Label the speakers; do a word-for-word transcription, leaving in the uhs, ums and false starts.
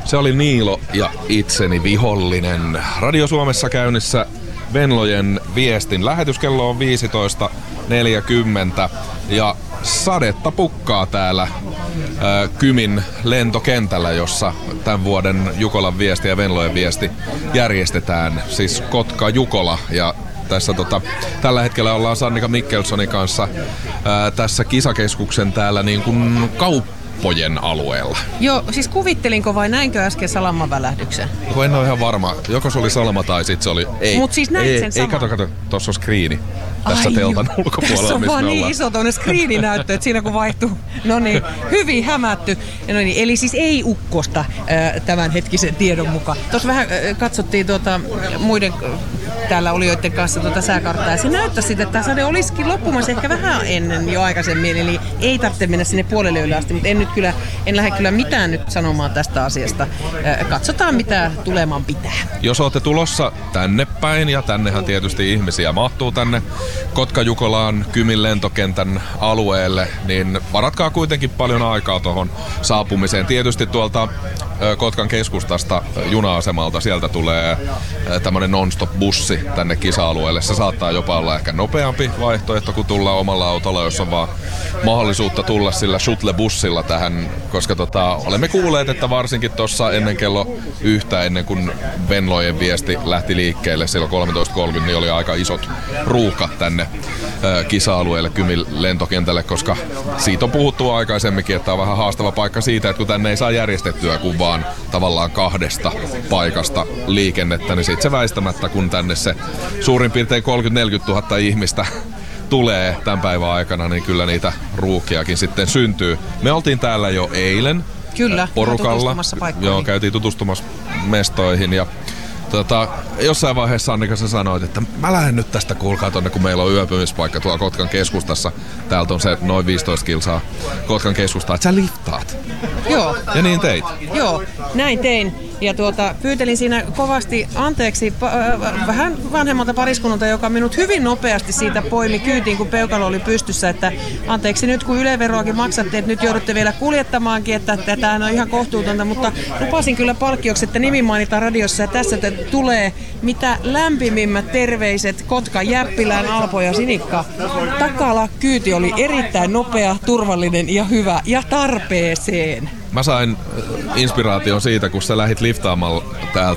Speaker 1: Se oli Niilo ja itseni vihollinen. Radio Suomessa käynnissä Venlojen viestin lähetys. Kello on viisitoista neljäkymmentä ja sadetta pukkaa täällä ää, Kymin lentokentällä, jossa tämän vuoden Jukolan viesti ja Venlojen viesti järjestetään. Siis Kotka-Jukola, ja tässä tota, tällä hetkellä ollaan Sannika Mikkelsonin kanssa ää, tässä kisakeskuksen täällä niin kuin kauppojen alueella.
Speaker 2: Joo, siis kuvittelinko vai näinkö äsken salamavälähdyksen?
Speaker 1: Kun en ole ihan varma. Joko se oli salama tai sit se oli... Ei,
Speaker 2: Mut siis näit
Speaker 1: ei,
Speaker 2: sen
Speaker 1: ei,
Speaker 2: saman.
Speaker 1: kato, kato. Tossa on skriini. Tässä
Speaker 2: Ai
Speaker 1: teltan
Speaker 2: joo.
Speaker 1: ulkopuolella,
Speaker 2: Tässä on
Speaker 1: missä
Speaker 2: vaan
Speaker 1: me
Speaker 2: niin
Speaker 1: ollaan.
Speaker 2: iso tuonne skriininäyttö, että siinä kun vaihtuu. No niin, hyvin hämätty. No niin, eli siis ei ukkosta äh, tämän hetkisen tiedon mukaan. Tuossa vähän äh, katsottiin tuota, muiden äh, täällä olijoiden kanssa tuota sääkarttaa. Ja se näyttäisi siltä, että tämä sade olisikin loppumassa ehkä vähän ennen jo aikaisemmin. Eli ei tarvitse mennä sinne puolelle yölle asti, mutta en nyt kyllä, en lähde kyllä mitään nyt sanomaan tästä asiasta. Äh, katsotaan mitä tulemaan pitää.
Speaker 1: Jos olette tulossa tänne päin, ja tännehän tietysti ihmisiä mahtuu tänne Kotka-Jukolaan Kymin lentokentän alueelle, niin varatkaa kuitenkin paljon aikaa tuohon saapumiseen. Tietysti tuolta Kotkan keskustasta juna-asemalta sieltä tulee tämmönen non-stop-bussi tänne kisa-alueelle. Se saattaa jopa olla ehkä nopeampi vaihtoehto, kun tullaan omalla autolla, jos on vaan mahdollisuutta tulla sillä shuttle-bussilla tähän, koska tota, olemme kuulleet, että varsinkin tuossa ennen kello yhtä, ennen kuin Venlojen viesti lähti liikkeelle silloin kolmetoista kolmekymmentä, niin oli aika isot ruuhkat tänne ö, kisa-alueelle Kymin lentokentälle, koska siitä on puhuttu aikaisemminkin, että on vähän haastava paikka siitä, että kun tänne ei saa järjestettyä kuin vaan tavallaan kahdesta paikasta liikennettä, niin sitten se väistämättä, kun tänne se suurin piirtein kolmekymmentä neljäkymmentä tuhatta ihmistä tulee tämän päivän aikana, niin kyllä niitä ruuhkiakin sitten syntyy. Me oltiin täällä jo eilen
Speaker 2: Kyllä,
Speaker 1: porukalla.
Speaker 2: paikkoihin.
Speaker 1: Joo, käytiin tutustumassa mestoihin ja tota, jossain vaiheessa Annika sä sanoit, että mä lähden nyt tästä kuulkaa tonne, kun meillä on yöpymispaikka tuolla Kotkan keskustassa. Täältä on se noin viisitoista kilsaa Kotkan keskustaa, että sä liftaat.
Speaker 2: Joo.
Speaker 1: Ja niin teit.
Speaker 2: Joo, näin tein. Ja tuota, pyytelin siinä kovasti anteeksi äh, vähän vanhemmalta pariskunnalta, joka minut hyvin nopeasti siitä poimi kyytiin, kun peukalo oli pystyssä, että anteeksi nyt kun Yle-veroakin maksatte, että nyt joudutte vielä kuljettamaankin, että tämähän on ihan kohtuutonta, mutta lupasin kyllä palkkioksi, että nimi mainitaan radiossa ja tässä tulee mitä lämpimimmät terveiset Kotka, Jäppilään, Alpo ja Sinikka. Takala kyyti oli erittäin nopea, turvallinen ja hyvä ja tarpeeseen.
Speaker 1: Mä sain inspiraation siitä, kun sä lähit liftaamalla täältä